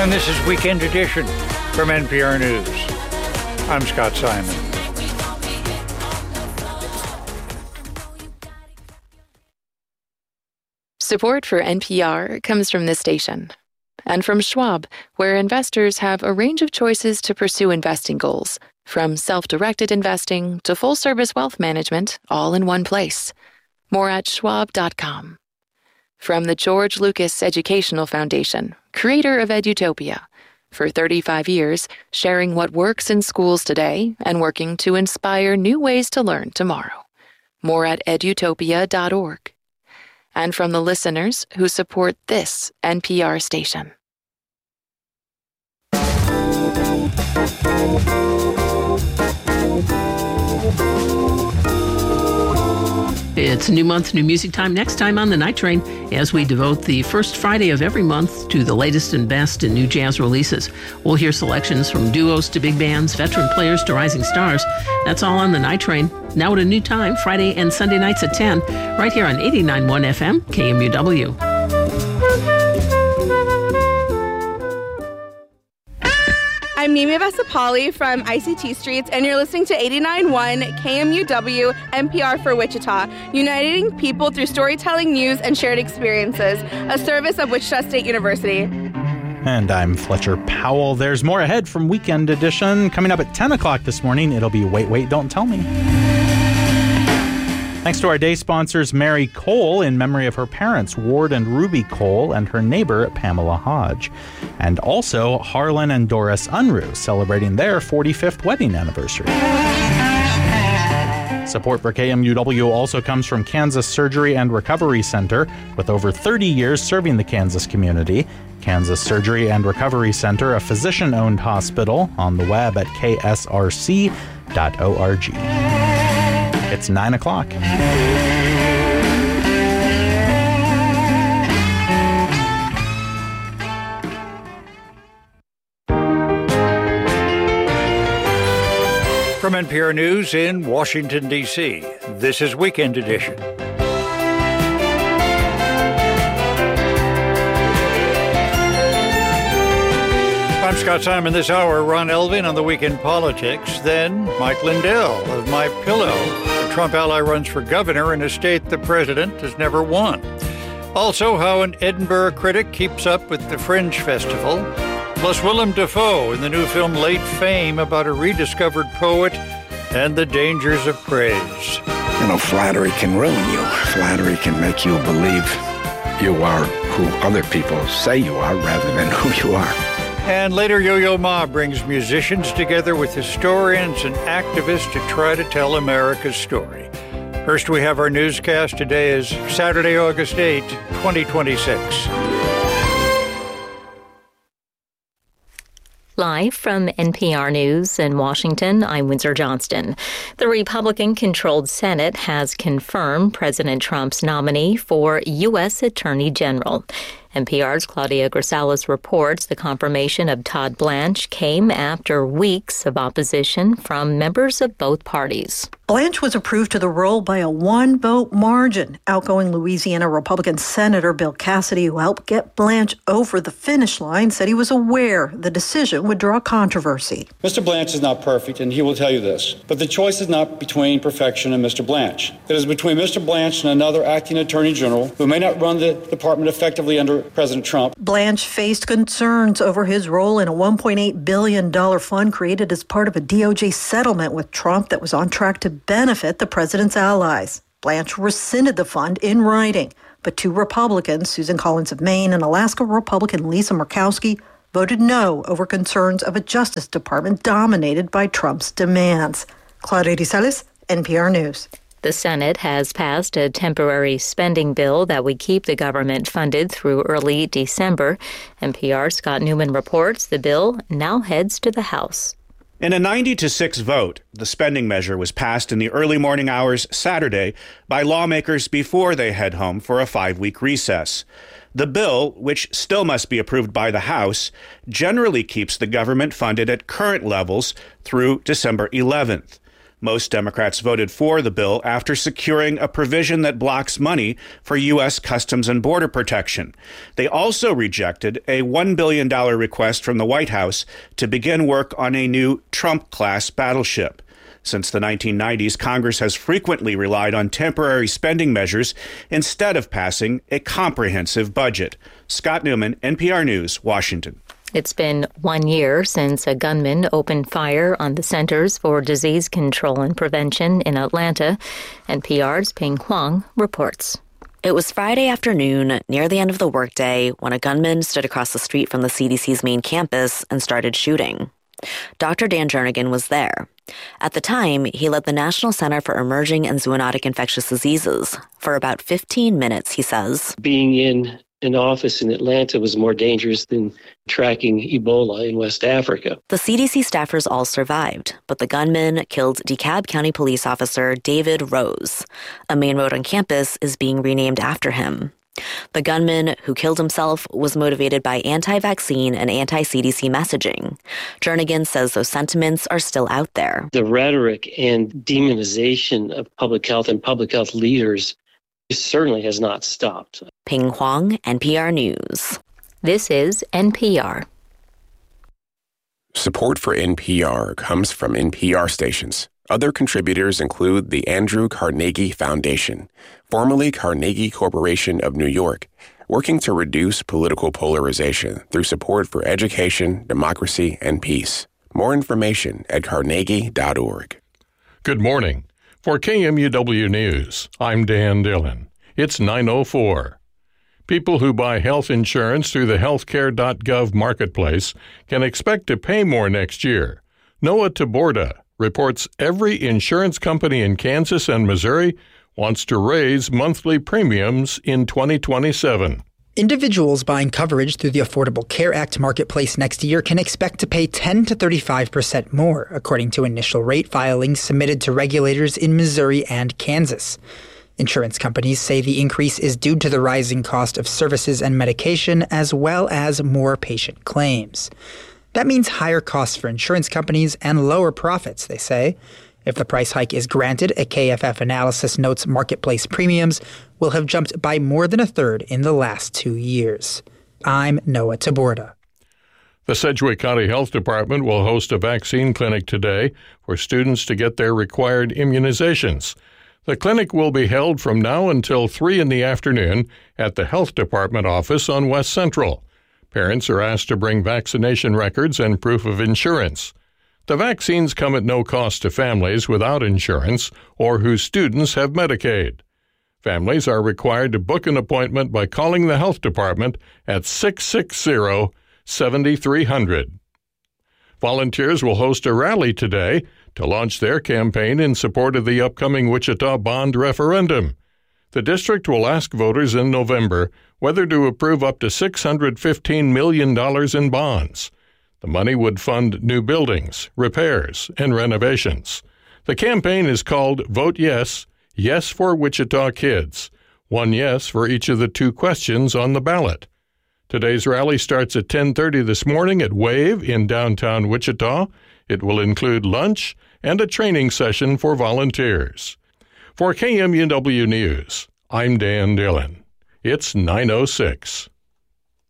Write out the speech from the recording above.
And this is Weekend Edition from NPR News. I'm Scott Simon. Support for NPR comes from this station and from Schwab, where investors have a range of choices to pursue investing goals, from self-directed investing to full-service wealth management, all in one place. More at schwab.com. From the George Lucas Educational Foundation, creator of Edutopia, for 35 years, sharing what works in schools today and working to inspire new ways to learn tomorrow. More at edutopia.org. And from the listeners who support this NPR station. It's a new month, new music time. Next time on The Night Train, as we devote the first Friday of every month to the latest and best in new jazz releases. We'll hear selections from duos to big bands, veteran players to rising stars. That's all on The Night Train. Now at a new time, Friday and Sunday nights at 10, right here on 89.1 FM, KMUW. I'm Mimi Vesapali from ICT Streets, and you're listening to 89.1 KMUW NPR for Wichita, uniting people through storytelling, news, and shared experiences, a service of Wichita State University. And I'm Fletcher Powell. There's more ahead from Weekend Edition. Coming up at 10 o'clock this morning, it'll be Wait, Wait, Don't Tell Me. Thanks to our day sponsors, Mary Cole, in memory of her parents, Ward and Ruby Cole, and her neighbor, Pamela Hodge. And also Harlan and Doris Unruh, celebrating their 45th wedding anniversary. Support for KMUW also comes from Kansas Surgery and Recovery Center, with over 30 years serving the Kansas community. Kansas Surgery and Recovery Center, a physician-owned hospital, on the web at ksrc.org. It's 9 o'clock. From NPR News in Washington, D.C., this is Weekend Edition. I'm Scott Simon. This hour, Ron Elving on the Weekend Politics. Then Mike Lindell of My Pillow. A Trump ally runs for governor in a state the president has never won. Also, how an Edinburgh critic keeps up with the Fringe Festival. Plus, Willem Dafoe in the new film Late Fame about a rediscovered poet and the dangers of praise. You know, flattery can ruin you. Flattery can make you believe you are who other people say you are rather than who you are. And later, Yo-Yo Ma brings musicians together with historians and activists to try to tell America's story. First, we have our newscast. Today is Saturday, August 8, 2026. Live from NPR News in Washington, I'm Windsor Johnston. The Republican-controlled Senate has confirmed President Trump's nominee for U.S. Attorney General. NPR's Claudia Grisales reports the confirmation of Todd Blanche came after weeks of opposition from members of both parties. Blanche was approved to the role by a one-vote margin. Outgoing Louisiana Republican Senator Bill Cassidy, who helped get Blanche over the finish line, said he was aware the decision would draw controversy. Mr. Blanche is not perfect, and he will tell you this. But the choice is not between perfection and Mr. Blanche. It is between Mr. Blanche and another acting attorney general who may not run the department effectively under President Trump. Blanche faced concerns over his role in a $1.8 billion fund created as part of a DOJ settlement with Trump that was on track to benefit the president's allies. Blanche rescinded the fund in writing, but two Republicans, Susan Collins of Maine and Alaska Republican Lisa Murkowski, voted no over concerns of a Justice Department dominated by Trump's demands. Claudia Grisales, NPR News. The Senate has passed a temporary spending bill that would keep the government funded through early December. NPR's Scott Newman reports the bill now heads to the House. In a 90-6 vote, the spending measure was passed in the early morning hours Saturday by lawmakers before they head home for a 5-week recess. The bill, which still must be approved by the House, generally keeps the government funded at current levels through December 11th. Most Democrats voted for the bill after securing a provision that blocks money for U.S. Customs and Border Protection. They also rejected a $1 billion request from the White House to begin work on a new Trump-class battleship. Since the 1990s, Congress has frequently relied on temporary spending measures instead of passing a comprehensive budget. Scott Newman, NPR News, Washington. It's been 1 year since a gunman opened fire on the Centers for Disease Control and Prevention in Atlanta. NPR's Ping Huang reports. It was Friday afternoon, near the end of the workday, when a gunman stood across the street from the CDC's main campus and started shooting. Dr. Dan Jernigan was there. At the time, he led the National Center for Emerging and Zoonotic Infectious Diseases. For about 15 minutes, he says. Being in an office in Atlanta was more dangerous than tracking Ebola in West Africa. The CDC staffers all survived, but the gunman killed DeKalb County police officer David Rose. A main road on campus is being renamed after him. The gunman who killed himself was motivated by anti-vaccine and anti-CDC messaging. Jernigan says those sentiments are still out there. The rhetoric and demonization of public health and public health leaders certainly has not stopped. Ping Huang, NPR News. This is NPR. Support for NPR comes from NPR stations. Other contributors include the Andrew Carnegie Foundation, formerly Carnegie Corporation of New York, working to reduce political polarization through support for education, democracy, and peace. More information at carnegie.org. Good morning. For KMUW News, I'm Dan Dillon. It's 9:04. People who buy health insurance through the healthcare.gov marketplace can expect to pay more next year. Noah Taborda reports every insurance company in Kansas and Missouri wants to raise monthly premiums in 2027. Individuals buying coverage through the Affordable Care Act marketplace next year can expect to pay 10 to 35% more, according to initial rate filings submitted to regulators in Missouri and Kansas. Insurance companies say the increase is due to the rising cost of services and medication, as well as more patient claims. That means higher costs for insurance companies and lower profits, they say. If the price hike is granted, a KFF analysis notes marketplace premiums will have jumped by more than a third in the last 2 years. I'm Noah Taborda. The Sedgwick County Health Department will host a vaccine clinic today for students to get their required immunizations. The clinic will be held from now until 3 in the afternoon at the Health Department office on West Central. Parents are asked to bring vaccination records and proof of insurance. The vaccines come at no cost to families without insurance or whose students have Medicaid. Families are required to book an appointment by calling the health department at 660-7300. Volunteers will host a rally today to launch their campaign in support of the upcoming Wichita bond referendum. The district will ask voters in November whether to approve up to $615 million in bonds. The money would fund new buildings, repairs, and renovations. The campaign is called Vote Yes, Yes for Wichita Kids. 1 yes for each of the 2 questions on the ballot. Today's rally starts at 10:30 this morning at Wave in downtown Wichita. It will include lunch and a training session for volunteers. For KMUW News, I'm Dan Dillon. It's 9:06.